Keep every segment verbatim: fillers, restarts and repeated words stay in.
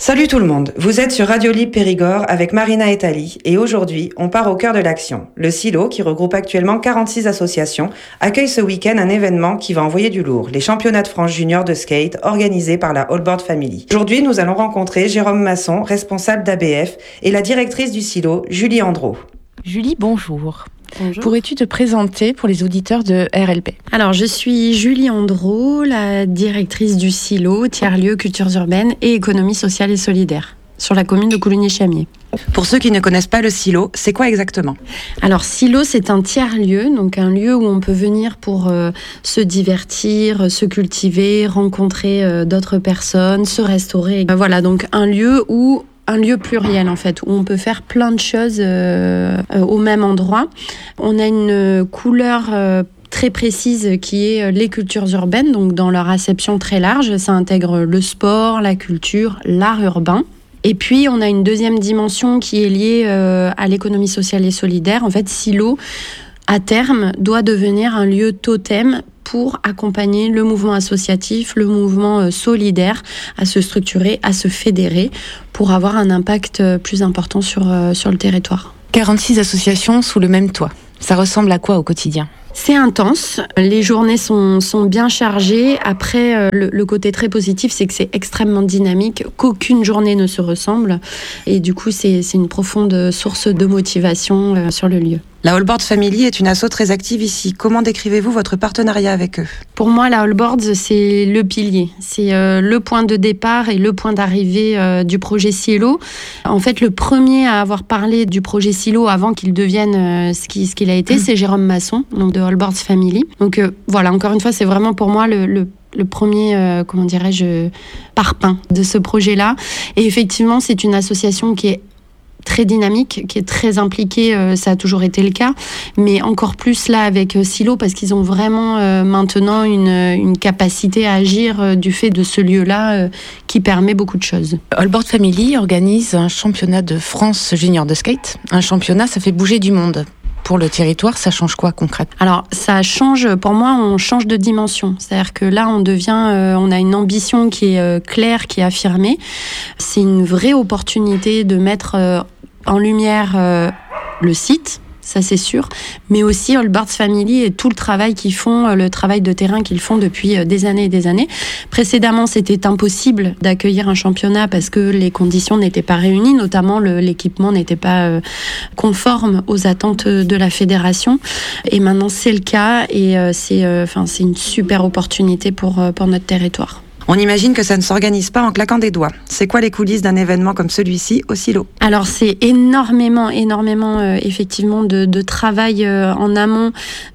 Salut tout le monde, vous êtes sur Radio Libre Périgord avec Marina et Tali et aujourd'hui on part au cœur de l'action. Le Silo, qui regroupe actuellement quarante-six associations, accueille ce week-end un événement qui va envoyer du lourd, les championnats de France junior de skate organisés par la All Board Family. Aujourd'hui nous allons rencontrer Jérôme Masson, responsable d'A B F, et la directrice du Silo, Julie Andro. Julie, bonjour. Bonjour. Pourrais-tu te présenter pour les auditeurs de R L P ? Alors, je suis Julie Andro, la directrice du Silo, tiers-lieu cultures urbaines et économie sociale et solidaire, sur la commune de Coulugny-Chamiers. Pour ceux qui ne connaissent pas le Silo, c'est quoi exactement ? Alors, Silo, c'est un tiers-lieu, donc un lieu où on peut venir pour euh, se divertir, se cultiver, rencontrer euh, d'autres personnes, se restaurer. Euh, voilà, donc un lieu où un lieu pluriel en fait, où on peut faire plein de choses euh, euh, au même endroit. On a une couleur euh, très précise qui est les cultures urbaines, donc dans leur acception très large, ça intègre le sport, la culture, l'art urbain. Et puis, on a une deuxième dimension qui est liée euh, à l'économie sociale et solidaire. En fait, Silo, à terme, doit devenir un lieu totem pour accompagner le mouvement associatif, le mouvement solidaire, à se structurer, à se fédérer, pour avoir un impact plus important sur, sur le territoire. quarante-six associations sous le même toit. Ça ressemble à quoi au quotidien ? C'est intense, les journées sont, sont bien chargées. Après, le, le côté très positif, c'est que c'est extrêmement dynamique, qu'aucune journée ne se ressemble. Et du coup, c'est, c'est une profonde source de motivation euh, sur le lieu. La All Board Family est une asso très active ici. Comment décrivez-vous votre partenariat avec eux ? Pour moi, la All Boards, c'est le pilier. C'est euh, le point de départ et le point d'arrivée euh, du projet Silo. En fait, le premier à avoir parlé du projet Silo avant qu'il devienne euh, ce, qui, ce qu'il a été, mmh. c'est Jérôme Masson, donc de All Boards Family. Donc euh, voilà, encore une fois, c'est vraiment pour moi le... le le premier, euh, comment dirais-je, parpaing de ce projet-là. Et effectivement, c'est une association qui est très dynamique, qui est très impliquée, euh, ça a toujours été le cas, mais encore plus là avec euh, Silo, parce qu'ils ont vraiment euh, maintenant une, une capacité à agir euh, du fait de ce lieu-là euh, qui permet beaucoup de choses. All Board Family organise un championnat de France junior de skate. Un championnat, ça fait bouger du monde. Pour le territoire, ça change quoi concrètement ? Alors, ça change, pour moi, on change de dimension. C'est-à-dire que là, on devient, euh, on a une ambition qui est euh, claire, qui est affirmée. C'est une vraie opportunité de mettre euh, en lumière euh, le site, ça c'est sûr, mais aussi All Boards Family et tout le travail qu'ils font, le travail de terrain qu'ils font depuis des années et des années. Précédemment, c'était impossible d'accueillir un championnat parce que les conditions n'étaient pas réunies, notamment le, l'équipement n'était pas euh, conforme aux attentes de la fédération. Et maintenant, c'est le cas et euh, c'est, euh, enfin, c'est une super opportunité pour, euh, pour notre territoire. On imagine que ça ne s'organise pas en claquant des doigts. C'est quoi les coulisses d'un événement comme celui-ci au Silo ? Alors c'est énormément, énormément euh, effectivement de, de travail euh, en amont,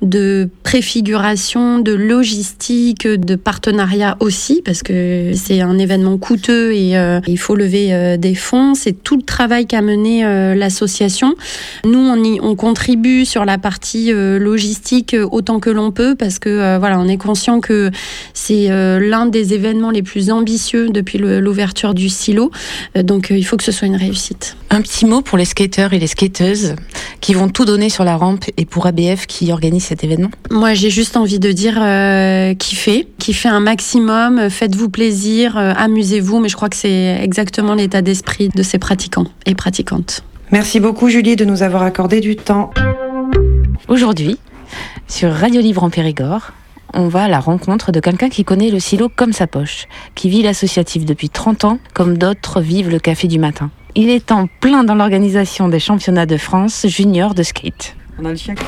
de préfiguration, de logistique, de partenariat aussi, parce que c'est un événement coûteux et euh, il faut lever euh, des fonds. C'est tout le travail qu'a mené euh, l'association. Nous, on, y, on contribue sur la partie euh, logistique autant que l'on peut, parce que euh, voilà, on est conscient que c'est euh, l'un des événements les plus ambitieux depuis le, l'ouverture du Silo. Donc, euh, il faut que ce soit une réussite. Un petit mot pour les skateurs et les skateuses qui vont tout donner sur la rampe et pour A B F qui organise cet événement. Moi, j'ai juste envie de dire euh, kiffez, kiffez un maximum, faites-vous plaisir, euh, amusez-vous, mais je crois que c'est exactement l'état d'esprit de ces pratiquants et pratiquantes. Merci beaucoup Julie de nous avoir accordé du temps. Aujourd'hui, sur Radio Libre en Périgord, on va à la rencontre de quelqu'un qui connaît le Silo comme sa poche, qui vit l'associatif depuis trente ans, comme d'autres vivent le café du matin. Il est en plein dans l'organisation des championnats de France junior de skate. On a le chien.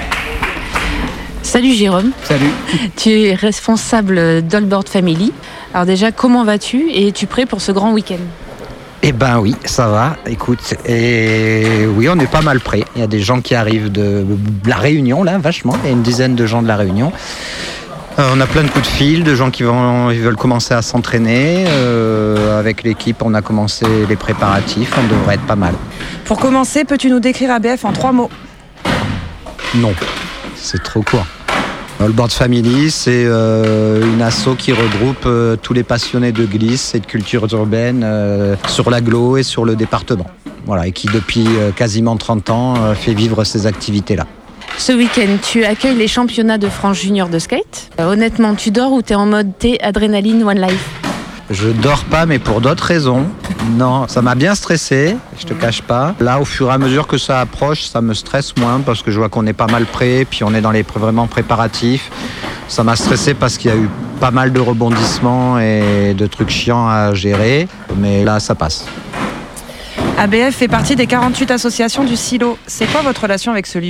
Salut Jérôme. Salut. Tu es responsable d'All Board Family. Alors déjà, comment vas-tu et es-tu prêt pour ce grand week-end ? Eh ben oui, ça va, écoute, et oui, on est pas mal prêts. Il y a des gens qui arrivent de la Réunion, là, vachement, il y a une dizaine de gens de la Réunion. Euh, on a plein de coups de fil, de gens qui vont, ils veulent commencer à s'entraîner. Euh, avec l'équipe, on a commencé les préparatifs, on devrait être pas mal. Pour commencer, peux-tu nous décrire A B F en trois mots ? Non, c'est trop court. All Board Family, c'est euh, une asso qui regroupe euh, tous les passionnés de glisse et de culture urbaine euh, sur l'agglo et sur le département. Voilà, et qui depuis euh, quasiment trente ans euh, fait vivre ces activités-là. Ce week-end, tu accueilles les championnats de France junior de skate. Euh, honnêtement, tu dors ou t'es en mode thé, adrénaline, one life ? Je dors pas, mais pour d'autres raisons. Non, ça m'a bien stressé, je te cache pas. Là, au fur et à mesure que ça approche, ça me stresse moins parce que je vois qu'on est pas mal prêt, puis on est dans les vraiment préparatifs. Ça m'a stressé parce qu'il y a eu pas mal de rebondissements et de trucs chiants à gérer, mais là, ça passe. A B F fait partie des quarante-huit associations du Silo. C'est quoi votre relation avec ce lieu ?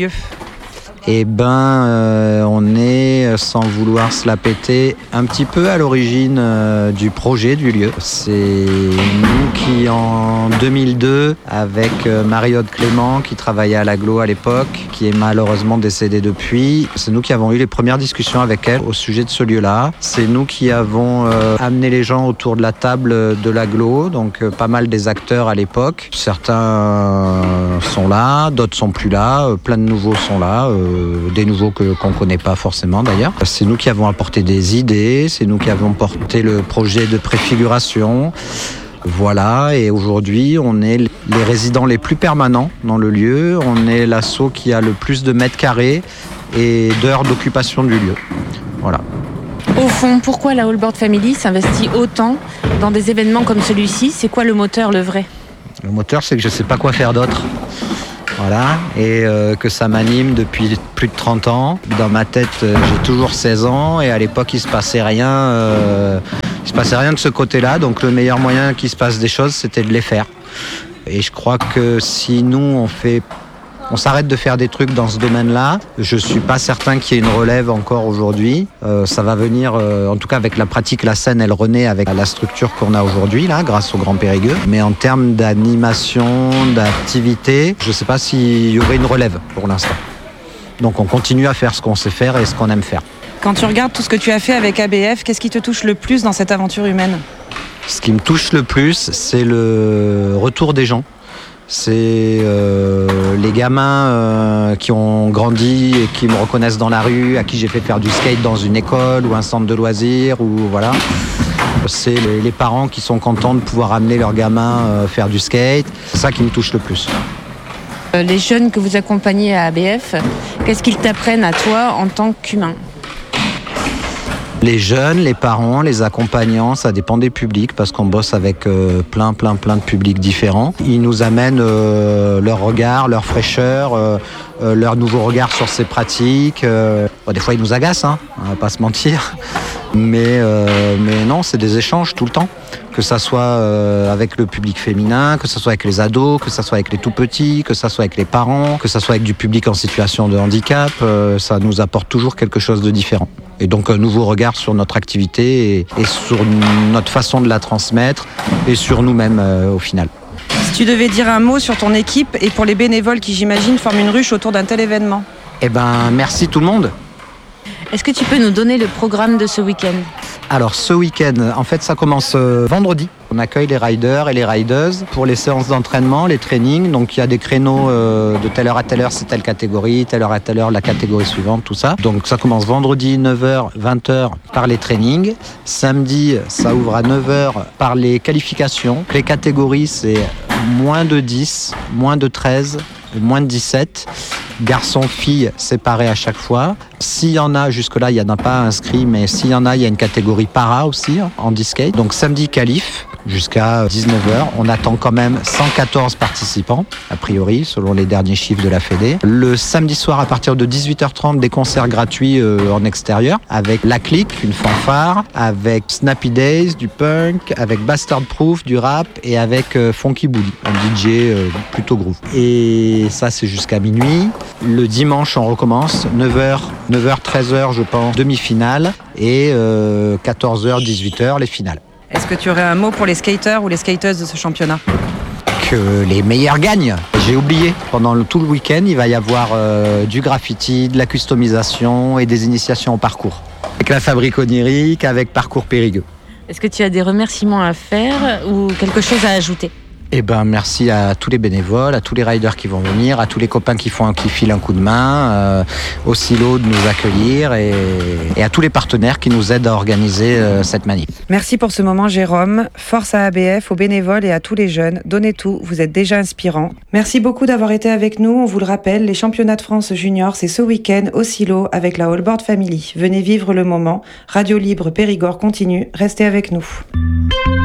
Eh ben, euh, on est, sans vouloir se la péter, un petit peu à l'origine euh, du projet du lieu. C'est nous qui, en deux mille deux, avec euh, Marie-Aude Clément, qui travaillait à l'Aglo à l'époque, qui est malheureusement décédée depuis, c'est nous qui avons eu les premières discussions avec elle au sujet de ce lieu-là. C'est nous qui avons euh, amené les gens autour de la table de l'Aglo, donc euh, pas mal des acteurs à l'époque. Certains euh, sont là, d'autres sont plus là, euh, plein de nouveaux sont là. Euh, des nouveaux que, qu'on ne connaît pas forcément d'ailleurs. C'est nous qui avons apporté des idées, c'est nous qui avons porté le projet de préfiguration. Voilà, et aujourd'hui, on est les résidents les plus permanents dans le lieu. On est l'asso qui a le plus de mètres carrés et d'heures d'occupation du lieu. Voilà. Au fond, pourquoi la Allboard Family s'investit autant dans des événements comme celui-ci ? C'est quoi le moteur, le vrai ? Le moteur, c'est que je ne sais pas quoi faire d'autre. Voilà, et euh, que ça m'anime depuis plus de trente ans. Dans ma tête, euh, j'ai toujours seize ans et à l'époque, il se passait rien. Euh, il se passait rien de ce côté-là, donc le meilleur moyen qu'il se passe des choses, c'était de les faire. Et je crois que si nous, on fait, on s'arrête de faire des trucs dans ce domaine-là, je suis pas certain qu'il y ait une relève encore aujourd'hui. Euh, ça va venir, euh, en tout cas avec la pratique, la scène, elle renaît avec la structure qu'on a aujourd'hui, là, grâce au Grand Périgueux. Mais en termes d'animation, d'activité, je sais pas s'il y aurait une relève pour l'instant. Donc on continue à faire ce qu'on sait faire et ce qu'on aime faire. Quand tu regardes tout ce que tu as fait avec A B F, qu'est-ce qui te touche le plus dans cette aventure humaine ? Ce qui me touche le plus, c'est le retour des gens. C'est euh, les gamins euh, qui ont grandi et qui me reconnaissent dans la rue, à qui j'ai fait faire du skate dans une école ou un centre de loisirs, ou voilà. C'est les, les parents qui sont contents de pouvoir amener leurs gamins euh, faire du skate. C'est ça qui me touche le plus. Les jeunes que vous accompagnez à A B F, qu'est-ce qu'ils t'apprennent à toi en tant qu'humain ? Les jeunes, les parents, les accompagnants, ça dépend des publics parce qu'on bosse avec euh, plein, plein, plein de publics différents. Ils nous amènent euh, leur regard, leur fraîcheur, euh, euh, leur nouveau regard sur ces pratiques. Euh, bon, des fois, ils nous agacent, hein, on va pas se mentir. Mais, euh, mais non, c'est des échanges tout le temps. Que ça soit euh, avec le public féminin, que ça soit avec les ados, que ça soit avec les tout-petits, que ça soit avec les parents, que ça soit avec du public en situation de handicap, euh, ça nous apporte toujours quelque chose de différent. Et donc un nouveau regard sur notre activité et, et sur notre façon de la transmettre et sur nous-mêmes euh, au final. Si tu devais dire un mot sur ton équipe et pour les bénévoles qui, j'imagine, forment une ruche autour d'un tel événement. Eh ben, merci tout le monde. Est-ce que tu peux nous donner le programme de ce week-end ? Alors ce week-end, en fait ça commence euh, vendredi. On accueille les riders et les rideuses pour les séances d'entraînement, les trainings. Donc il y a des créneaux euh, de telle heure à telle heure, c'est telle catégorie, telle heure à telle heure, la catégorie suivante, tout ça. Donc ça commence vendredi neuf heures, vingt heures par les trainings. Samedi, ça ouvre à neuf heures par les qualifications. Les catégories, c'est moins de dix, moins de treize, moins de dix-sept. Garçons-filles séparés à chaque fois. S'il y en a, jusque-là, il n'y en a pas inscrit, mais s'il y en a, il y a une catégorie para aussi, hein, en skate. Donc samedi, qualif, jusqu'à dix-neuf heures. On attend quand même cent quatorze participants, a priori, selon les derniers chiffres de la Fédé. Le samedi soir, à partir de dix-huit heures trente, des concerts gratuits euh, en extérieur, avec La Clique, une fanfare, avec Snappy Days, du punk, avec Bastard Proof, du rap, et avec euh, Funky Bully, un D J euh, plutôt groove. Et ça, c'est jusqu'à minuit. Le dimanche, on recommence, neuf heures, neuf heures, treize heures, je pense, demi-finale, et euh, quatorze heures, dix-huit heures, les finales. Est-ce que tu aurais un mot pour les skateurs ou les skateuses de ce championnat ? Que les meilleurs gagnent. J'ai oublié, pendant le, tout le week-end, il va y avoir euh, du graffiti, de la customisation et des initiations au parcours. Avec la fabrique onirique, avec Parcours Périgueux. Est-ce que tu as des remerciements à faire ou quelque chose à ajouter ? Eh ben, merci à tous les bénévoles, à tous les riders qui vont venir, à tous les copains qui font, qui filent un coup de main, euh, au silo de nous accueillir et, et à tous les partenaires qui nous aident à organiser euh, cette manif. Merci pour ce moment, Jérôme. Force à A B F, aux bénévoles et à tous les jeunes. Donnez tout, vous êtes déjà inspirants. Merci beaucoup d'avoir été avec nous. On vous le rappelle, les championnats de France juniors, c'est ce week-end au silo avec la Allboard Family. Venez vivre le moment. Radio Libre Périgord continue. Restez avec nous.